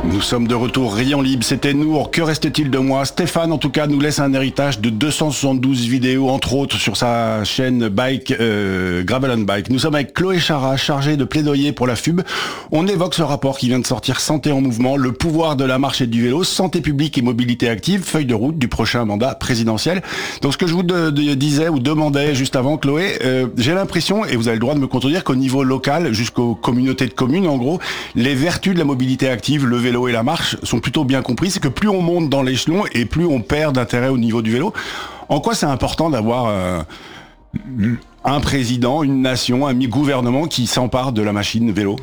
Nous sommes de retour, Rayon Libre, c'était Nour. Que reste-t-il de moi? Stéphane, en tout cas, nous laisse un héritage de 272 vidéos, entre autres, sur sa chaîne Bike, Gravel on Bike. Nous sommes avec Chloé Chara, chargée de plaidoyer pour la FUB. On évoque ce rapport qui vient de sortir, Santé en mouvement, le pouvoir de la marche et du vélo, santé publique et mobilité active, feuille de route du prochain mandat présidentiel. Donc ce que je vous disais ou demandais juste avant, Chloé, j'ai l'impression, et vous avez le droit de me contredire, qu'au niveau local, jusqu'aux communautés de communes, en gros, les vertus de la mobilité active, le vélo et la marche sont plutôt bien compris. C'est que plus on monte dans l'échelon et plus on perd d'intérêt au niveau du vélo. En quoi c'est important d'avoir un président, une nation, un gouvernement qui s'empare de la machine vélo?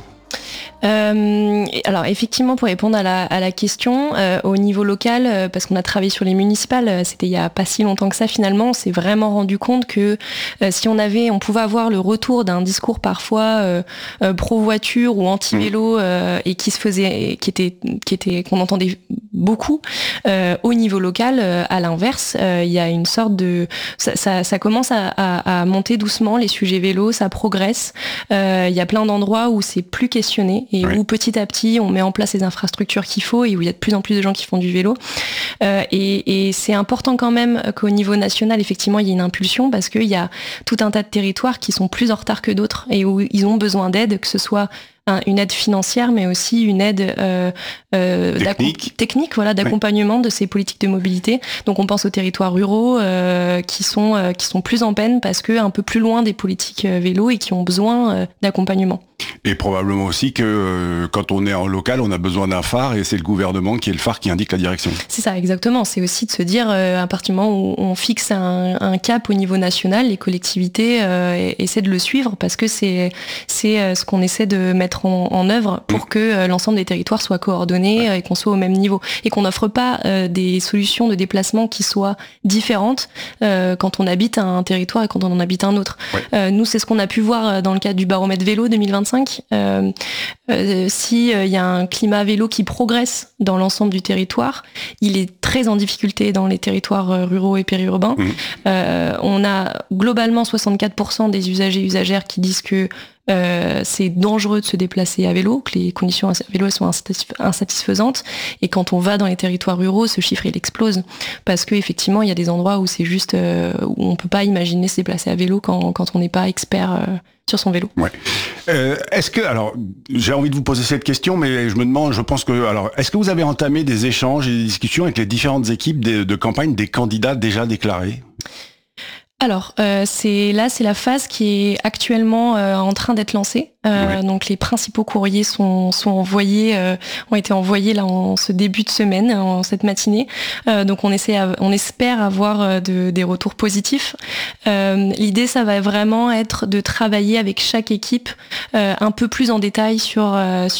Alors effectivement, pour répondre à la question, au niveau local, parce qu'on a travaillé sur les municipales, c'était il y a pas si longtemps que ça finalement, on s'est vraiment rendu compte que si on pouvait avoir le retour d'un discours parfois pro-voiture ou anti-vélo et qu'on entendait beaucoup au niveau local, à l'inverse, il y a une sorte de... Ça commence à monter doucement, les sujets vélo, ça progresse. Il y a plein d'endroits où c'est plus questionné et où petit à petit on met en place les infrastructures qu'il faut et où il y a de plus en plus de gens qui font du vélo. Et c'est important quand même qu'au niveau national, effectivement, il y ait une impulsion parce qu'il y a tout un tas de territoires qui sont plus en retard que d'autres et où ils ont besoin d'aide, que ce soit une aide financière, mais aussi une aide technique, voilà, d'accompagnement de ces politiques de mobilité. Donc on pense aux territoires ruraux qui sont plus en peine parce que un peu plus loin des politiques vélo et qui ont besoin d'accompagnement. Et probablement aussi que quand on est en local, on a besoin d'un phare et c'est le gouvernement qui est le phare qui indique la direction. C'est ça, exactement. C'est aussi de se dire, à partir du moment où on fixe un cap au niveau national, les collectivités essaient de le suivre parce que c'est ce qu'on essaie de mettre en œuvre pour que l'ensemble des territoires soient coordonnés et qu'on soit au même niveau. Et qu'on n'offre pas des solutions de déplacement qui soient différentes quand on habite un territoire et quand on en habite un autre. Nous, c'est ce qu'on a pu voir dans le cadre du baromètre vélo 2025. Si y a un climat vélo qui progresse dans l'ensemble du territoire, il est très en difficulté dans les territoires ruraux et périurbains. On a globalement 64% des usagers et usagères qui disent que c'est dangereux de se déplacer à vélo, que les conditions à vélo sont insatisfaisantes. Et quand on va dans les territoires ruraux, ce chiffre il explose parce que effectivement il y a des endroits où c'est juste où on peut pas imaginer se déplacer à vélo quand on n'est pas expert sur son vélo. Est-ce que, alors, j'ai envie de vous poser cette question, mais je me demande, est-ce que vous avez entamé des échanges et des discussions avec les différentes équipes de campagne des candidats déjà déclarés? Alors, c'est la phase qui est actuellement en train d'être lancée. Donc les principaux courriers sont envoyés, ont été envoyés là en ce début de semaine, en cette matinée. Donc on espère avoir des retours positifs. L'idée, ça va vraiment être de travailler avec chaque équipe un peu plus en détail sur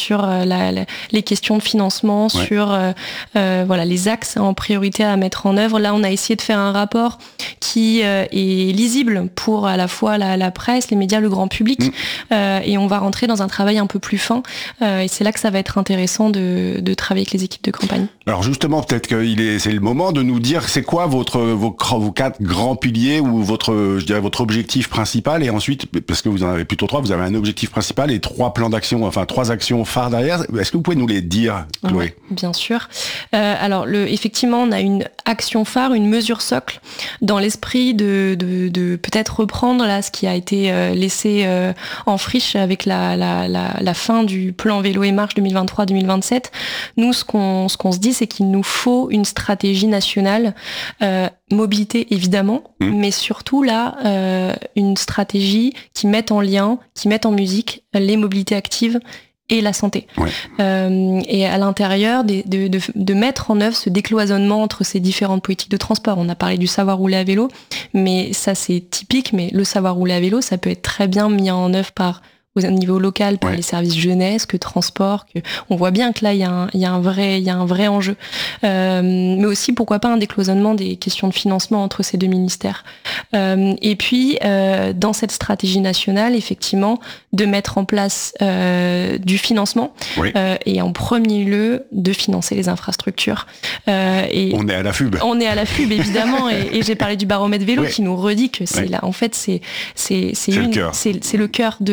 les questions de financement, sur les axes en priorité à mettre en œuvre. Là, on a essayé de faire un rapport qui est lisible pour à la fois la presse, les médias, le grand public, et on va rentrer dans un travail un peu plus fin, et c'est là que ça va être intéressant de travailler avec les équipes de campagne. Alors justement, peut-être que c'est le moment de nous dire c'est quoi vos 4 grands piliers ou votre objectif principal, et ensuite, parce que vous en avez plutôt 3, vous avez un objectif principal et 3 plans d'action, enfin 3 actions phares derrière. Est-ce que vous pouvez nous les dire, Chloé? Bien sûr. Alors effectivement, on a une action phare, une mesure socle, dans l'esprit de peut-être reprendre là ce qui a été laissé en friche avec la fin du plan vélo et marche 2023-2027. Nous, ce qu'on se dit, c'est qu'il nous faut une stratégie nationale, mobilité évidemment, mais surtout là, une stratégie qui mette en lien, qui mette en musique les mobilités actives et la santé. Et à l'intérieur de mettre en œuvre ce décloisonnement entre ces différentes politiques de transport. On a parlé du savoir rouler à vélo, mais ça c'est typique, mais le savoir rouler à vélo, ça peut être très bien mis en œuvre au niveau local par les services jeunesse, que transport, on voit bien que là il y a un vrai enjeu. Mais aussi pourquoi pas un décloisonnement des questions de financement entre ces deux ministères. Et puis dans cette stratégie nationale, effectivement, de mettre en place du financement et en premier lieu de financer les infrastructures. Et on est à la FUB. On est à la FUB évidemment, et j'ai parlé du baromètre vélo qui nous redit que c'est là, en fait c'est le cœur de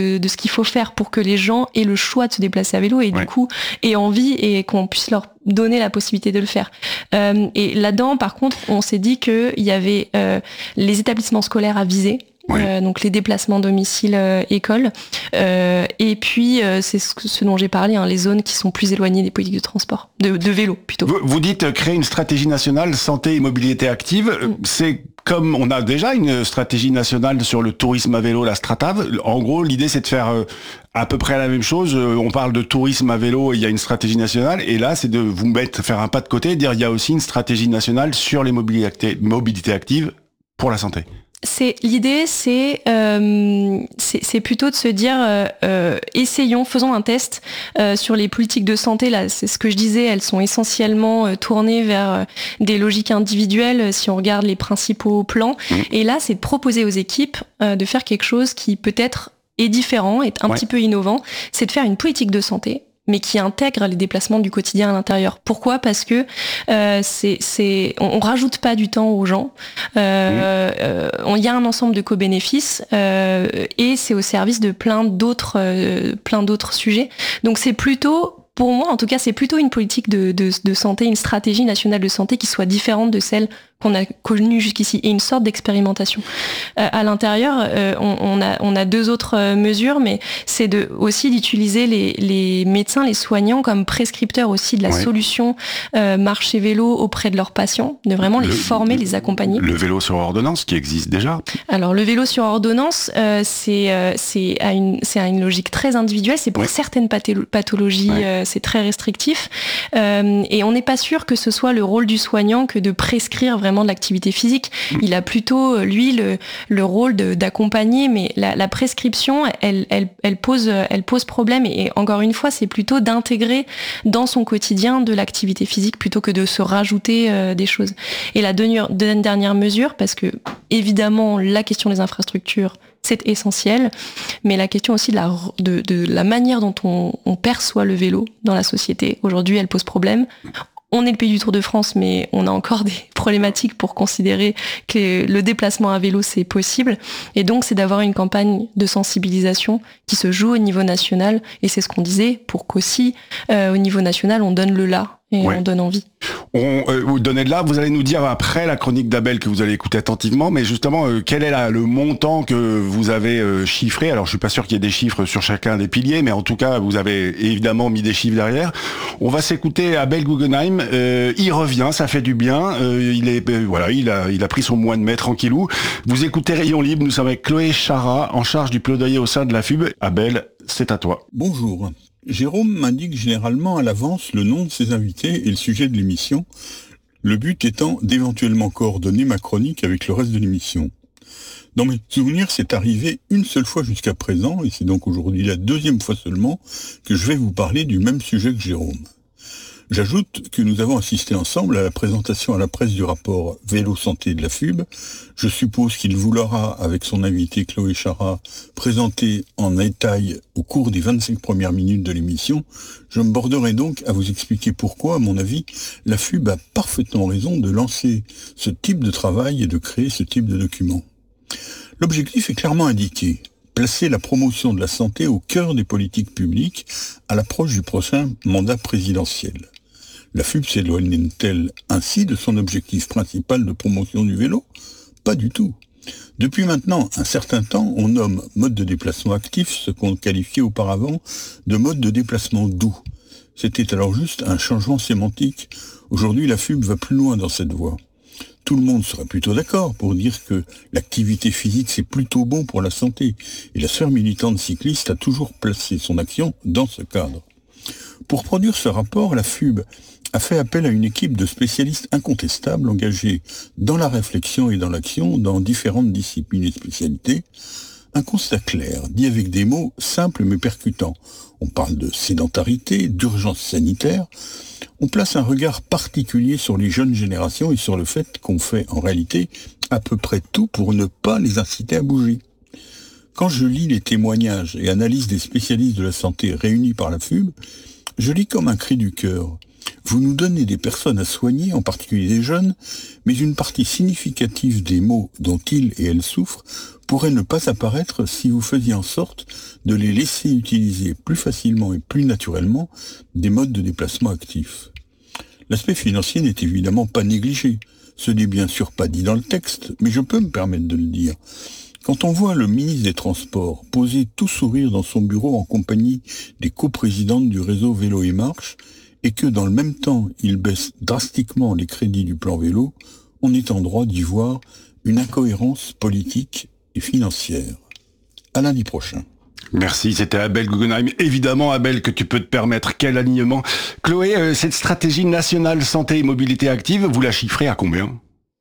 de ce qu'il faut faire pour que les gens aient le choix de se déplacer à vélo et du coup aient envie et qu'on puisse leur donner la possibilité de le faire. Et là-dedans, par contre, on s'est dit qu'il y avait les établissements scolaires à viser. Donc les déplacements domicile-école. Et puis, c'est ce dont j'ai parlé, les zones qui sont plus éloignées des politiques de transport, de vélo plutôt. Vous dites créer une stratégie nationale santé et mobilité active. C'est comme on a déjà une stratégie nationale sur le tourisme à vélo, la Stratav. En gros, l'idée c'est de faire à peu près la même chose. On parle de tourisme à vélo, il y a une stratégie nationale. Et là, c'est de vous faire un pas de côté et dire il y a aussi une stratégie nationale sur les mobilités actives pour la santé. L'idée, c'est plutôt de se dire essayons, faisons un test sur les politiques de santé. Là, c'est ce que je disais, elles sont essentiellement tournées vers des logiques individuelles si on regarde les principaux plans. Et là, c'est de proposer aux équipes de faire quelque chose qui peut-être est différent, est un petit peu innovant. C'est de faire une politique de santé, mais qui intègre les déplacements du quotidien à l'intérieur. Pourquoi ? Parce que on rajoute pas du temps aux gens. Il y a un ensemble de co-bénéfices et c'est au service de plein d'autres sujets. Donc c'est plutôt, pour moi en tout cas, c'est plutôt une politique de santé, une stratégie nationale de santé qui soit différente de celle qu'on a connue jusqu'ici et une sorte d'expérimentation. À l'intérieur, on a deux autres mesures, mais c'est aussi d'utiliser les médecins, les soignants comme prescripteurs aussi de la solution marche et vélo auprès de leurs patients, de vraiment les former, les accompagner. Le vélo sur ordonnance qui existe déjà. Alors le vélo sur ordonnance, c'est à une logique très individuelle, c'est pour certaines pathologies, c'est très restrictif, et on n'est pas sûr que ce soit le rôle du soignant que de prescrire vraiment de l'activité physique. Il a plutôt, lui, le rôle d'accompagner, mais la prescription, elle pose problème. Et encore une fois, c'est plutôt d'intégrer dans son quotidien de l'activité physique plutôt que de se rajouter des choses. Et la dernière mesure, parce que évidemment, la question des infrastructures, c'est essentiel, mais la question aussi de la manière dont on perçoit le vélo dans la société, aujourd'hui, elle pose problème. On est le pays du Tour de France, mais on a encore des problématiques pour considérer que le déplacement à vélo, c'est possible. Et donc, c'est d'avoir une campagne de sensibilisation qui se joue au niveau national. Et c'est ce qu'on disait, pour qu'aussi, au niveau national, on donne le là et on donne envie. Vous donnez de là, vous allez nous dire après la chronique d'Abel que vous allez écouter attentivement, mais justement, quel est le montant que vous avez chiffré ? Alors, je suis pas sûr qu'il y ait des chiffres sur chacun des piliers, mais en tout cas, vous avez évidemment mis des chiffres derrière. On va s'écouter Abel Guggenheim. Il revient, ça fait du bien. Il a pris son mois de mai tranquillou. Vous écoutez Rayon Libre, nous sommes avec Chloé Chara, en charge du plaidoyer au sein de la FUB. Abel, c'est à toi. Bonjour. Jérôme m'indique généralement à l'avance le nom de ses invités et le sujet de l'émission, le but étant d'éventuellement coordonner ma chronique avec le reste de l'émission. Dans mes souvenirs, c'est arrivé une seule fois jusqu'à présent, et c'est donc aujourd'hui la deuxième fois seulement que je vais vous parler du même sujet que Jérôme. J'ajoute que nous avons assisté ensemble à la présentation à la presse du rapport Vélo Santé de la FUB. Je suppose qu'il vous l'aura, avec son invité Chloé Chara, présenté en détail au cours des 25 premières minutes de l'émission. Je me borderai donc à vous expliquer pourquoi, à mon avis, la FUB a parfaitement raison de lancer ce type de travail et de créer ce type de document. L'objectif est clairement indiqué. Placer la promotion de la santé au cœur des politiques publiques à l'approche du prochain mandat présidentiel. La FUB s'éloigne-t-elle ainsi de son objectif principal de promotion du vélo ? Pas du tout. Depuis maintenant un certain temps, on nomme mode de déplacement actif ce qu'on qualifiait auparavant de mode de déplacement doux. C'était alors juste un changement sémantique. Aujourd'hui, la FUB va plus loin dans cette voie. Tout le monde serait plutôt d'accord pour dire que l'activité physique c'est plutôt bon pour la santé. Et la sphère militante cycliste a toujours placé son action dans ce cadre. Pour produire ce rapport, la FUB a fait appel à une équipe de spécialistes incontestables engagés dans la réflexion et dans l'action dans différentes disciplines et spécialités. Un constat clair, dit avec des mots simples mais percutants. On parle de sédentarité, d'urgence sanitaire. On place un regard particulier sur les jeunes générations et sur le fait qu'on fait en réalité à peu près tout pour ne pas les inciter à bouger. Quand je lis les témoignages et analyses des spécialistes de la santé réunis par la FUB, je lis comme un cri du cœur. Vous nous donnez des personnes à soigner, en particulier des jeunes, mais une partie significative des maux dont ils et elles souffrent pourrait ne pas apparaître si vous faisiez en sorte de les laisser utiliser plus facilement et plus naturellement des modes de déplacement actifs. L'aspect financier n'est évidemment pas négligé. Ce n'est bien sûr pas dit dans le texte, mais je peux me permettre de le dire. Quand on voit le ministre des Transports poser tout sourire dans son bureau en compagnie des coprésidentes du réseau Vélo et Marche, et que dans le même temps, il baisse drastiquement les crédits du plan vélo, on est en droit d'y voir une incohérence politique et financière. À lundi prochain. Merci, c'était Abel Guggenheim. Évidemment, Abel, que tu peux te permettre. Quel alignement. Chloé, cette stratégie nationale santé et mobilité active, vous la chiffrez à combien ?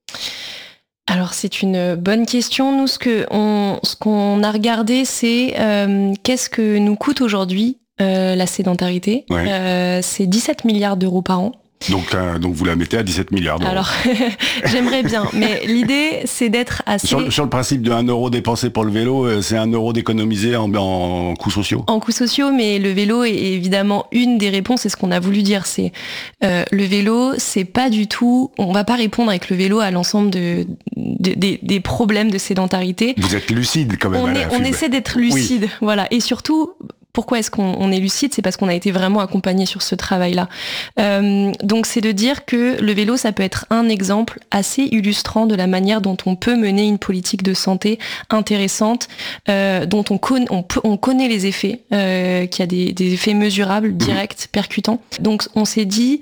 Alors c'est une bonne question. Nous, ce qu'on a regardé, c'est qu'est-ce que nous coûte aujourd'hui la sédentarité. Ouais. C'est 17 milliards d'euros par an. Donc vous la mettez à 17 milliards d'euros. Alors, j'aimerais bien, mais l'idée, c'est d'être assez... Sur le principe de 1 euro dépensé pour le vélo, c'est 1 euro d'économisé en coûts sociaux. En coûts sociaux, mais le vélo est évidemment une des réponses, c'est ce qu'on a voulu dire, c'est le vélo, c'est pas du tout... On va pas répondre avec le vélo à l'ensemble des problèmes de sédentarité. Vous êtes lucide quand même. On essaie d'être lucide, oui. Voilà, et surtout... Pourquoi est-ce qu'on est lucide ? C'est parce qu'on a été vraiment accompagné sur ce travail-là. Donc c'est de dire que le vélo, ça peut être un exemple assez illustrant de la manière dont on peut mener une politique de santé intéressante, dont on connaît les effets, qu'il y a des effets mesurables, directs, percutants. Donc on s'est dit...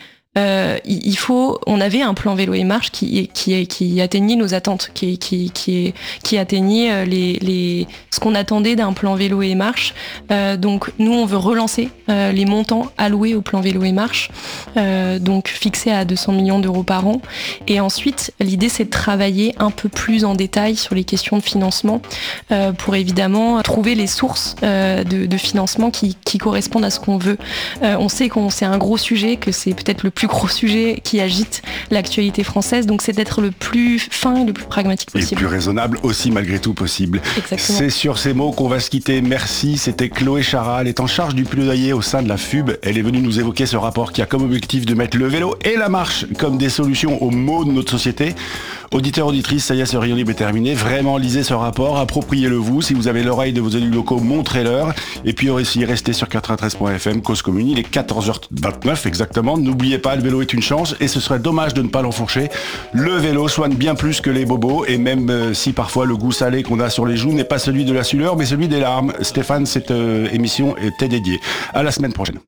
on avait un plan vélo et marche qui atteignait nos attentes, qui atteignait ce qu'on attendait d'un plan vélo et marche. Donc nous on veut relancer les montants alloués au plan vélo et marche, donc fixés à 200 millions d'euros par an. Et ensuite l'idée c'est de travailler un peu plus en détail sur les questions de financement pour évidemment trouver les sources de financement qui correspondent à ce qu'on veut. On sait c'est un gros sujet, que c'est peut-être le plus gros sujet qui agite l'actualité française, donc c'est d'être le plus fin et le plus pragmatique possible. Et le plus raisonnable aussi malgré tout possible. Exactement. C'est sur ces mots qu'on va se quitter. Merci, c'était Chloé Chara, elle est en charge du plaidoyer au sein de la FUB. Elle est venue nous évoquer ce rapport qui a comme objectif de mettre le vélo et la marche comme des solutions aux maux de notre société. Auditeurs, auditrices, ça y est, ce Rayon Libre est terminé. Vraiment, lisez ce rapport, appropriez-le vous. Si vous avez l'oreille de vos élus locaux, montrez-leur. Et puis aussi, restez sur 93.fm, Cause Commune. Il est 14h29 exactement. N'oubliez pas, le vélo est une chance et ce serait dommage de ne pas l'enfourcher. Le vélo soigne bien plus que les bobos, et même si parfois le goût salé qu'on a sur les joues n'est pas celui de la sueur, mais celui des larmes. Stéphane, cette émission était dédiée. À la semaine prochaine.